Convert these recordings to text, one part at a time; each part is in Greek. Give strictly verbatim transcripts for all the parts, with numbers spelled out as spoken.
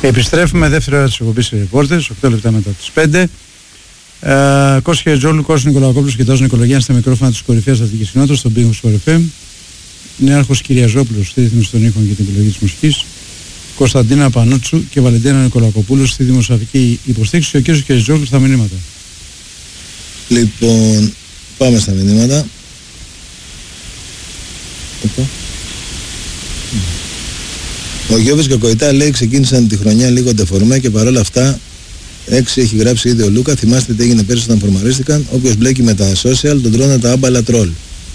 Επιστρέφουμε δεύτερη ώρα της εκπομπής Reporters, οκτώ λεπτά μετά τις πέντε. Uh, Κώστας Χερετζόγλου, Κώστας Νικολακόπουλος, κοιτάζουν Νικολογιάννη στα μικρόφωνα της κορυφαίας αθλητικής κοινότητας στον Big Wings εφ εμ. Νέαρχος Κυριαζόπουλος στη ρύθμιση των ήχων και την επιλογή της μουσικής. Κωνσταντίνα Πανούτσου και Βαλεντίνα Νικολακοπούλου στη δημοσιογραφική υποστήριξη και ο κ. Χερετζόγλου στα μηνύματα. Λοιπόν, πάμε στα μηνύματα. Οπα. Ο Γιώβης και ο Κοϊτά λέει ξεκίνησαν τη χρονιά λίγο ντεφορμέ και παρόλα αυτά έξι έχει γράψει ήδη ο Λούκα. Θυμάστε τι έγινε πέρσι όταν φορμαρίστηκαν. Όποιος μπλέκει με τα social τον τρώνε τα άμπαλα τρόλ.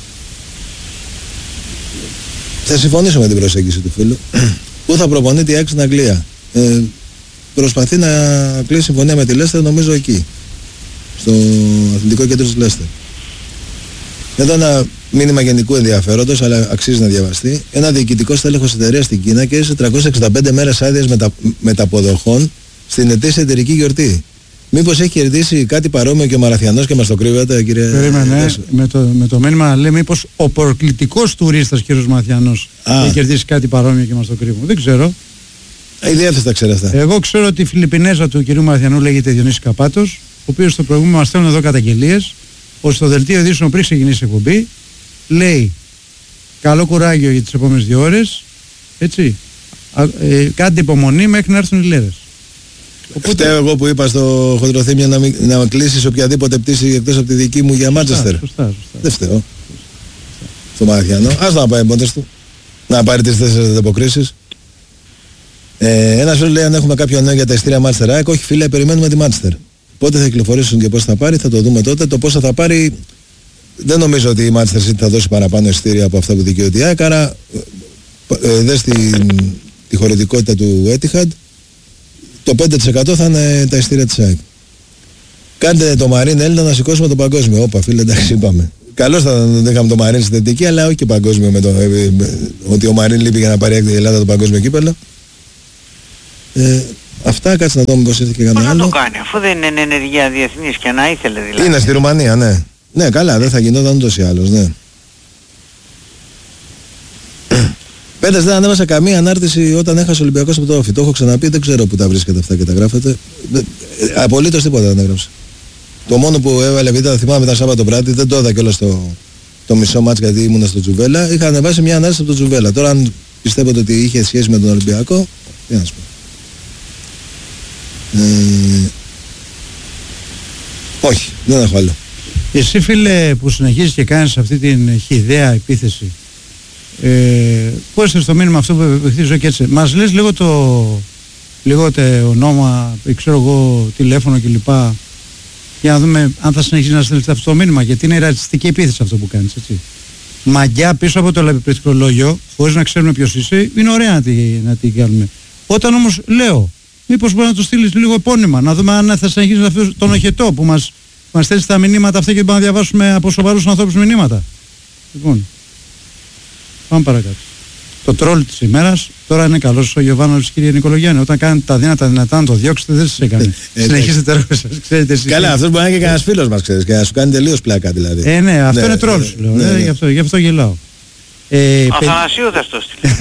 Θα συμφωνήσω με την προσέγγιση του φίλου. Πού θα προπονεί τη Άκη στην Αγγλία. Ε, προσπαθεί να κλείσει συμφωνία με τη Λέστερ, νομίζω εκεί. Στο αθλητικό κέντρο της Λέστερ. Εδώ ένα μήνυμα γενικού ενδιαφέροντος, αλλά αξίζει να διαβαστεί. Ένα διοικητικό στέλεχος εταιρείας στην Κίνα και σε τριακόσιες εξήντα πέντε μέρες άδειας μετα, μεταποδοχών στην ετήσια εταιρική γιορτή. Μήπως έχει κερδίσει κάτι παρόμοιο και ο Μαραθιανός και μας το κρύβεται, κύριε. Περίμενε, με το, με το μήνυμα λέει μήπως ο προκλητικός τουρίστας κύριος Μαραθιανός έχει κερδίσει κάτι παρόμοιο και μας το κρύβουν. Δεν ξέρω. Ιδιαίτερα τα ξέρει αυτά. Εγώ ξέρω ότι η Φιλιππινέζα του κυρίου Μαραθιανού λέγεται Διονύση Καπάτος, ο οποίος στο προηγούμενο μας στέλνουν εδώ καταγγελίες, ότι στο δελτίο ειδήσεων πριν ξεκινήσει η εκπομπή λέει καλό κουράγιο για τις επόμενες δύο ώρες, έτσι, α, ε, κάντε υπομονή μέχρι να έρθουν οι λέρες. Οπότε φταίω εγώ που είπα στο χοντροθύμιο να, μην, να κλείσεις οποιαδήποτε πτήση εκτός από τη δική μου για Μάντσεστερ. Σωστά, σωστά. Δεν φταίω. Στο Μαραθιανό. Ας να πάει μόνος του. Να πάρει τις τέσσερις ανταποκρίσεις. Ε, ένας φίλος λέει αν έχουμε κάποιο νέο για τα ειστήρια Μάντσεστερ. Όχι φίλε, περιμένουμε τη Μάντσεστερ. Πότε θα κυκλοφορήσουν και πώς θα πάρει, θα το δούμε τότε. Το πόσο θα πάρει, δεν νομίζω ότι η Manchester City θα δώσει παραπάνω εισιτήρια από αυτά που δικαιούται η ΑΕΚ. Άρα, ε, δες τη, τη χωρητικότητα του Etihad, το πέντε τοις εκατό θα είναι τα εισιτήρια της ΑΕΚ. Κάντε το Μαρίν Έλληνα να σηκώσουμε το παγκόσμιο. Όπα, φίλε, εντάξει, είπαμε. Καλώς θα είχαμε το Μαρίν στην θετική, αλλά όχι και παγκόσμιο με το. Ε, με, ότι ο Μαρίν λείπει για να πάρει η Ελλάδα το παγκόσμιο κύπελλο. Ε, Αυτά, κάτσε να δούμε πως ήρθε και κανένα άλλο. Πώς να το κάνει, αφού δεν είναι ενεργεία διεθνής και να ήθελε δηλαδή. Είναι στη Ρουμανία, ναι. Ναι, καλά, δεν θα γινόταν ούτως ή άλλως, ναι. Πέτας δεν ανέβασα καμία ανάρτηση όταν έχασε ο Ολυμπιακός από το Όφι. Το έχω ξαναπεί, δεν ξέρω που τα βρίσκεται αυτά και τα γράφετε. Απολύτως τίποτα δεν έγραψε. Το μόνο που έβαλε, επειδή τα θυμάμαι ήταν Σάββατο βράδυ, δεν το είδα κιόλας το, το μισό μάτς γιατί ήμουνα στο Τζουβέλα. Είχα ανεβάσει μια ανάρτηση από το Τζουβέλα. Τώρα, αν πιστεύετε ότι είχε σχέση με τον Ολυμπιακό, τι να σου πω. Ε, όχι, δεν έχω άλλο. Εσύ φίλε που συνεχίζεις και κάνεις αυτή την χυδαία επίθεση, ε, πώς είσαι στο μήνυμα αυτό που επεχθίζω και έτσι, μας λες λίγο το λίγο το ονόμα, ξέρω εγώ, τηλέφωνο κλπ, για να δούμε αν θα συνεχίσεις να στέλνεις αυτό το μήνυμα, γιατί είναι ρατσιστική επίθεση αυτό που κάνεις, έτσι. Μαγιά πίσω από το πληκτρολόγιο, χωρίς να ξέρουμε ποιος είσαι, είναι ωραία να την να τη κάνουμε. Όταν όμως λέω, μήπως μπορεί να το στείλεις λίγο επώνυμα, να δούμε αν θα συνεχίσεις αυτό τον οχετό που μας, μας στέλνει τα μηνύματα αυτά και μπορούμε να διαβάσουμε από σοβαρούς ανθρώπους μηνύματα. Λοιπόν, πάμε παρακάτω. Το τρόλ της ημέρας τώρα είναι καλός ο Γιωβάνοβιτς, κύριε Νικολογιάννη. Όταν κάνετε τα δύνατα δυνατά να το διώξετε, δεν σας έκανε. Συνεχίστε το έργο σας, ξέρετε εσείς. Καλά, αυτός μπορεί να είναι και κανένας φίλος μας, ξέρεις, και να σου κάνει τελείως πλάκα δηλαδή. Ε, ναι, αυτό ναι, είναι τρόλ, σου λέω. Ναι, ναι, ναι. Γι' αυτό, γι' αυτό γελάω. Ε, Αθανασίου θα στο στείλει.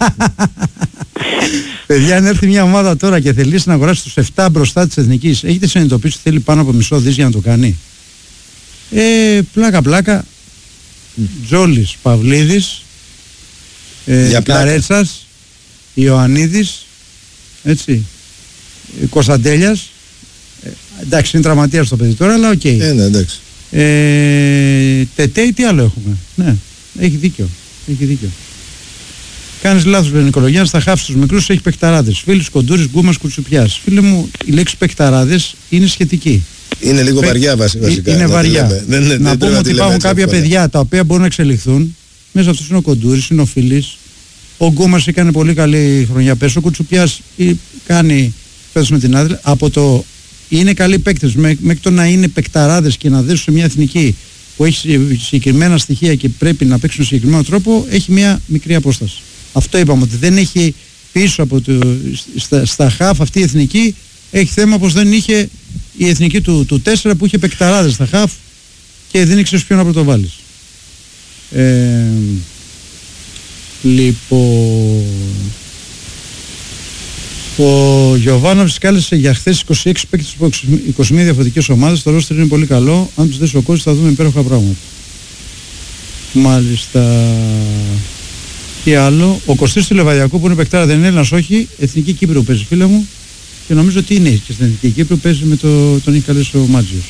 Παιδιά, αν έρθει μια ομάδα τώρα και θελήσει να αγοράσει τους επτά μπροστά της Εθνικής, έχετε συνειδητοποιήσει ότι θέλει πάνω από μισό δις για να το κάνει? Ε, πλάκα πλάκα. Mm. Τζόλης, Παυλίδης, ε, Καρέτσας, Ιωαννίδης, έτσι, Κωνσταντέλιας. Ε, εντάξει, είναι τραυματίας το παιδί τώρα, αλλά οκ. Okay. Ε, ναι, εντάξει. Ε, Τετέι, τι άλλο έχουμε? Ναι, έχει δίκιο. Έχει δίκιο. Κάνεις λάθος, λέει Νικολογιάννης, θα χάψει τους μικρούς, έχει παιχταράδες. Φίλους, Κοντούρης, Γκούμας, Κουτσουπιάς. Φίλε μου, η λέξη παιχταράδες είναι σχετική. Είναι λίγο Πε... βαριά βασικά. Είναι βαριά. Δεν, δεν, δεν, να δεν πούμε ότι υπάρχουν κάποια παιδιά τα οποία μπορούν να εξελιχθούν. Μέσα αυτούς είναι ο Κοντούρης, είναι ο Φίλης. Ο Γκούμας έκανε πολύ καλή χρονιά πέρσι. Ο Κουτσουπιάς κάνει φέτος με την άδεια. Από το είναι καλοί παίκτες μέχρι το να είναι παικταράδες και να δέσουν σε μια εθνική που έχει συγκεκριμένα στοιχεία και πρέπει να παίξουν συγκεκριμένο τρόπο, έχει μια μικρή απόσταση. Αυτό είπαμε, ότι δεν έχει πίσω από το, στα, στα χαφ αυτή η εθνική, έχει θέμα πως δεν είχε η εθνική του, του τέσσερα που είχε παικταράδες στα χαφ και δεν ήξερες ποιο να πρωτοβάλεις. Ε, λοιπόν, Ο Γιωβάνοβιτς κάλεσε για χθες είκοσι έξι παίκτες από είκοσι μία διαφορετικές ομάδες. Το ρόστερ είναι πολύ καλό. Αν τους δέσει ο coach θα δούμε υπέροχα πράγματα. Μάλιστα. Τι άλλο. Ο Κωστής του Λεβαδιακού που είναι παικτάρα, δεν είναι Έλληνας, όχι. Εθνική Κύπρου παίζει, φίλε μου. Και νομίζω ότι είναι και στην Εθνική Κύπρου, παίζει με το, τον έχει καλέσει ο Μάτζιος.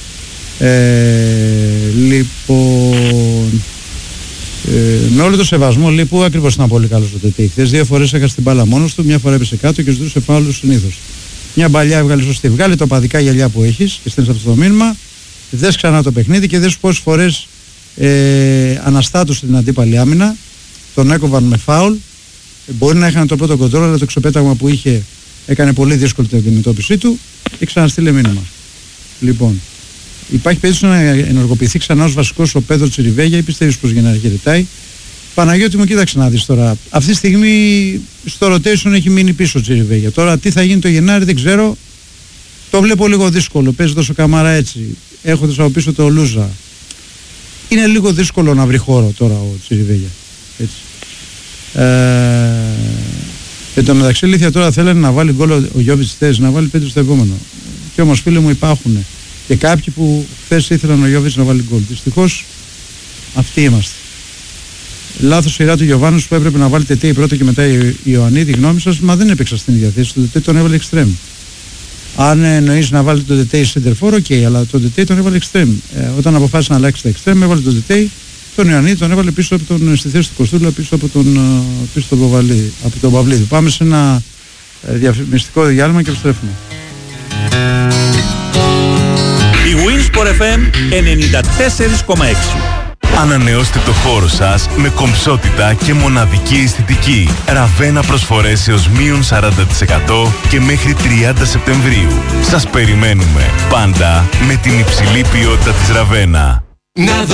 Ε, λοιπόν. Ε, με όλο το σεβασμό, λέει, που ακριβώς ήταν πολύ καλός ο Τετέι. Χθες δύο φορές έχασε την μπάλα μόνος του, μια φορά έπεσε κάτω και ζητούσε φάουλ συνήθως. Μια μπαλιά έβγαλε σωστή. Βγάλε το παδικά γυαλιά που έχεις και στέλνεις αυτό το μήνυμα. Δες ξανά το παιχνίδι και δες πόσες φορές ε, αναστάτωσε την αντίπαλη άμυνα. Τον έκοβαν με φάουλ. Ε, μπορεί να είχαν το πρώτο κοντρόλ, αλλά το ξεπέταγμα που είχε έκανε πολύ δύσκολη την αντιμετώπιση του και ξαναστείλε μήνυμα. Λοιπόν. Υπάρχει περίπτωση να ενεργοποιηθεί ξανά ως βασικός ο Πέδρο Τσιριβέγια ή πιστεύεις πως για να χαιρετάει? Παναγιώτη μου, κοίταξε να δεις τώρα. Αυτή τη στιγμή στο rotation έχει μείνει πίσω ο Τσιριβέγια. Τώρα τι θα γίνει το Γενάρη δεν ξέρω. Το βλέπω λίγο δύσκολο. Παίζει τόσο Καμάρα έτσι. Έχοντας από πίσω το Λούζα. Είναι λίγο δύσκολο να βρει χώρο τώρα ο Τσιριβέγια. Έτσι. Ε, εν τω μεταξύ Λίθια τώρα θέλανε να βάλει γκολ ο Γιώβιτς θες, να βάλει πέντε στο επόμενο. Και όμως φίλοι μου υπάρχουν και κάποιοι που χθες ήθελαν ο Γιώβιτς να βάλει γκολ. Δυστυχώς αυτοί είμαστε. Λάθος σειρά του Γιωβάνους που έπρεπε να βάλει Τετέι πρώτα και μετά η Ιωαννίδη, γνώμη σας, μα δεν έπαιξα στην ίδια θέση. Το Τετέι τον έβαλε εξτρέμ. Αν εννοείς να βάλει τον Τετέι σεντερφόρ, οκ, okay, αλλά τον Τετέι τον έβαλε εξτρέμ. Ε, όταν αποφάσισε να αλλάξει τα εξτρέμ, έβαλε τον Τετέι, τον Ιωαννίδη τον έβαλε πίσω από τον, στη θέση του Κοστούλα, πίσω από τον, πίσω τον, Παυλίδη, από τον Παυλίδη. Πάμε σε ένα ε, διαφημιστικό διάλειμμα και επιστρέφουμε. Η Winsport εφ εμ ενενήντα τέσσερα κόμμα έξι. Ανανεώστε το χώρο σας με κομψότητα και μοναδική αισθητική. Ραβένα προσφορές έως μείον σαράντα τοις εκατό και μέχρι τριάντα Σεπτεμβρίου. Σας περιμένουμε πάντα με την υψηλή ποιότητα της Ραβένα.